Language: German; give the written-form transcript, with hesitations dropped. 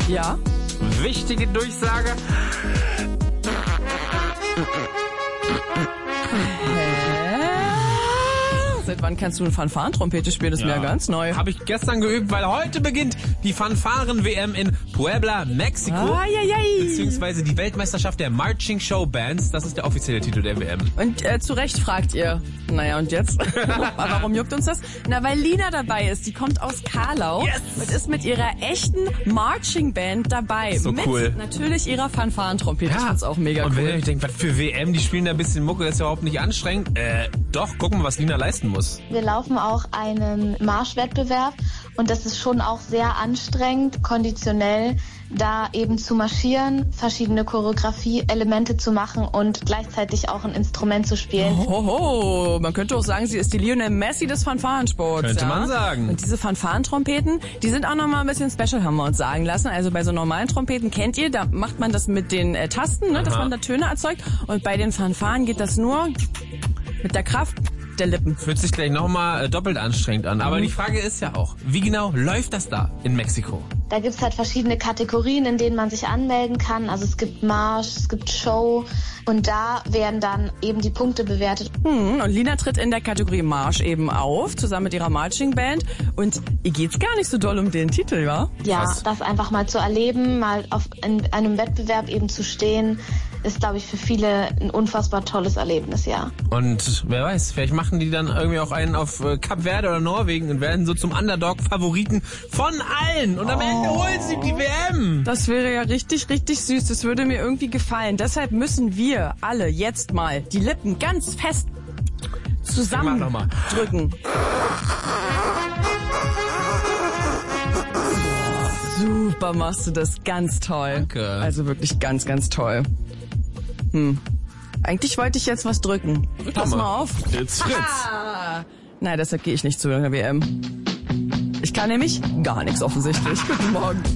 Ja? Wichtige Durchsage. Seit wann kannst du eine Fanfarentrompete spielen? Das ist mir ja ganz neu. Habe ich gestern geübt, weil heute beginnt die Fanfaren-WM in Puebla, Mexiko. Beziehungsweise die Weltmeisterschaft der Marching Show Bands. Das ist der offizielle Titel der WM. Und zu Recht fragt ihr, naja und jetzt? Warum juckt uns das? Na, weil Lina dabei ist. Die kommt aus Karlau und ist mit ihrer echten Marching Band dabei. So mit cool. Natürlich ihrer Fanfarentrompete. Ich find's auch mega und cool. Und wenn ihr euch denkt, was für WM, die spielen da ein bisschen Mucke, das ist ja überhaupt nicht anstrengend. Doch, gucken wir, was Lina leisten muss. Wir laufen auch einen Marschwettbewerb und das ist schon auch sehr anstrengend, konditionell, da eben zu marschieren, verschiedene Choreografie-Elemente zu machen und gleichzeitig auch ein Instrument zu spielen. Hoho, man könnte auch sagen, sie ist die Lionel Messi des Fanfarensports. Könnte man sagen. Und diese Fanfarentrompeten, die sind auch nochmal ein bisschen special, haben wir uns sagen lassen. Also bei so normalen Trompeten kennt ihr, da macht man das mit den Tasten, ne, dass man da Töne erzeugt. Und bei den Fanfaren geht das nur mit der Kraft der Lippen. Fühlt sich gleich nochmal doppelt anstrengend an. Aber die Frage ist ja auch, wie genau läuft das da in Mexiko? Da gibt's halt verschiedene Kategorien, in denen man sich anmelden kann. Also es gibt Marsch, es gibt Show und da werden dann eben die Punkte bewertet. Und Lina tritt in der Kategorie Marsch eben auf, zusammen mit ihrer Marching Band. Und ihr geht's gar nicht so doll um den Titel, wa? Ja, das einfach mal zu erleben, mal in einem Wettbewerb eben zu stehen, ist, glaube ich, für viele ein unfassbar tolles Erlebnis, ja. Und wer weiß, vielleicht machen die dann irgendwie auch einen auf Kap Verde oder Norwegen und werden so zum Underdog-Favoriten von allen. Und am Ende holen sie die WM. Das wäre ja richtig, richtig süß. Das würde mir irgendwie gefallen. Deshalb müssen wir alle jetzt mal die Lippen ganz fest zusammendrücken. Super machst du das, ganz toll. Danke. Also wirklich ganz, ganz toll. Eigentlich wollte ich jetzt was drücken. Pass mal auf. Fritz. Nein, deshalb gehe ich nicht zu der WM. Ich kann nämlich gar nichts offensichtlich. Guten Morgen.